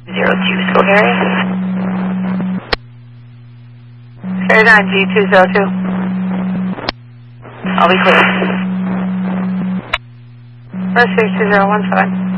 02, still hearing. Carry 9G202. I'll be clear. First 62015.